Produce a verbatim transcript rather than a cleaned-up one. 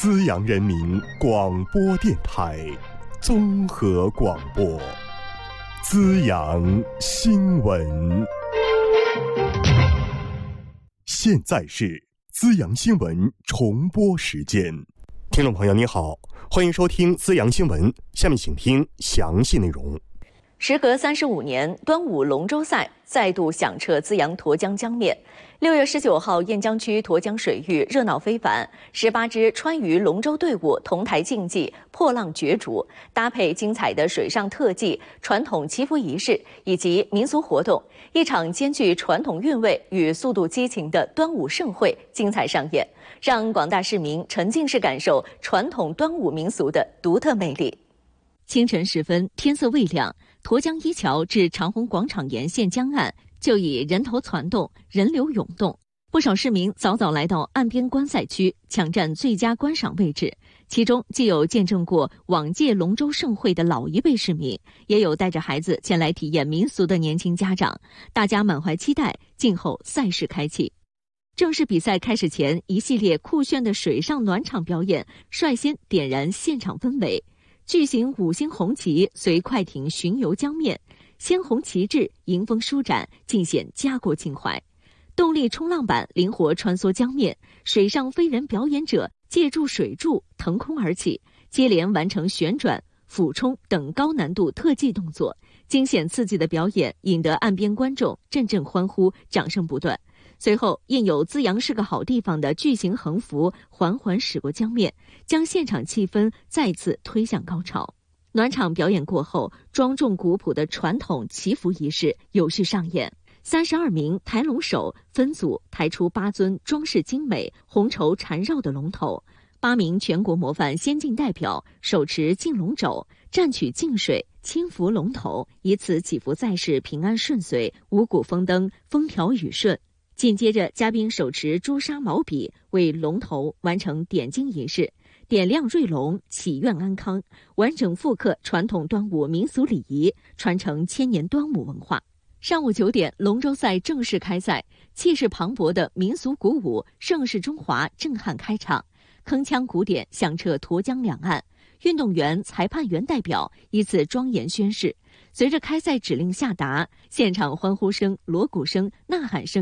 资阳人民广播电台综合广播，资阳新闻。现在是资阳新闻重播时间。听众朋友你好，欢迎收听资阳新闻，下面请听详细内容。 时隔三十五年，端午龙舟赛再度响彻资阳沱江江面。六月十九号，雁江区沱江水域热闹非凡，十八支川渝龙舟队伍同台竞技，破浪角逐，搭配精彩的水上特技、传统祈福仪式以及民俗活动，一场兼具传统韵味与速度激情的端午盛会精彩上演，让广大市民沉浸式感受传统端午民俗的独特魅力。清晨时分，天色未亮，沱江一桥至长虹广场沿线江岸就已人头攒动，人流涌动。不少市民早早来到岸边观赛区，抢占最佳观赏位置。其中既有见证过往届龙舟盛会的老一辈市民，也有带着孩子前来体验民俗的年轻家长。大家满怀期待，静候赛事开启。正式比赛开始前，一系列酷炫的水上暖场表演率先点燃现场氛围。巨型五星红旗随快艇巡游江面，鲜红旗帜迎风舒展，尽显家国情怀。动力冲浪板灵活穿梭江面，水上飞人表演者借助水柱腾空而起，接连完成旋转、俯冲等高难度特技动作，惊险刺激的表演引得岸边观众阵阵欢呼，掌声不断。随后，印有资阳是个好地方的巨型横幅缓缓驶过江面，将现场气氛再次推向高潮。暖场表演过后，庄重古朴的传统祈福仪式有序上演。三十二名抬龙手分组抬出八尊装饰精美、红绸缠绕的龙头，八名全国模范先进代表手持竞龙肘，蘸取净水，轻拂龙头，以此祈福赛事平安顺遂、五谷丰登、风调雨顺。紧接着，嘉宾手持朱砂毛笔为龙头完成点睛仪式，点亮瑞龙，祈愿安康，完整复刻传统端午民俗礼仪，传承千年端午文化。上午九点，龙舟赛正式开赛，气势磅礴的民俗鼓舞盛世中华震撼开场，铿锵鼓点响彻沱江两岸，运动员、裁判员代表依次庄严宣誓。随着开赛指令下达，现场欢呼声、锣鼓声、呐喊声